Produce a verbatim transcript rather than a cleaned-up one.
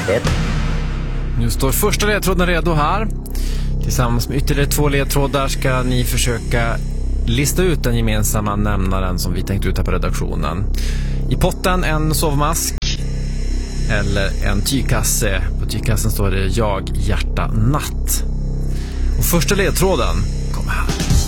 ett. Nu står första ledtråden redo här. Tillsammans med ytterligare två ledtrådar ska ni försöka lista ut den gemensamma nämnaren som vi tänkt ut här på redaktionen. I potten en sovmask eller en tygkasse. På tygkassen står det jag, hjärta, natt. Och första ledtråden kommer här.